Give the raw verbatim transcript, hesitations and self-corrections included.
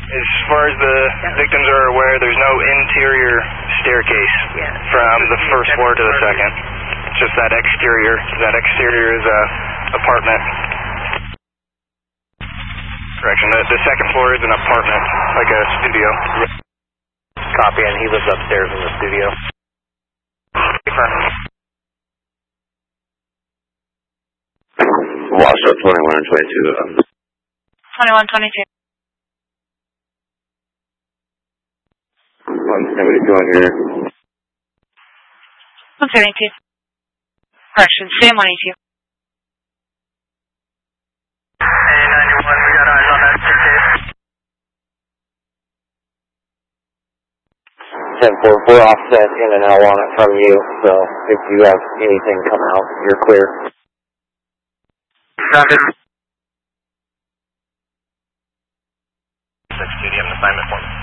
As far as the victims are aware, there's no interior staircase from the first floor to the second. It's just that exterior. That exterior is a apartment. Correction, the, the second floor is an apartment, like a studio. Copy, and he lives upstairs in the studio. Washoe twenty-one and twenty-two. twenty-one, twenty-two. What's somebody doing here? one seventy-two. Correction, same one eighty-two. A ninety-one, we got eyes on that staircase. ten four, we're offset in and out on it from you, so if you have anything come out, you're clear. Roger. six Q D M assignment form.